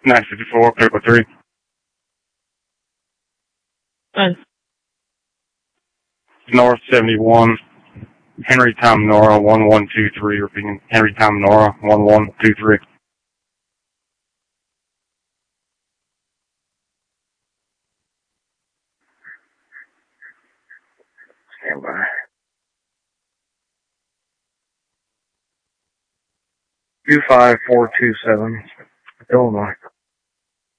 954, Paper 3. North 71, Henry Tom Nora, 1123, repeating, Henry Tom Nora, 1123. Stand by. 25427, Illinois.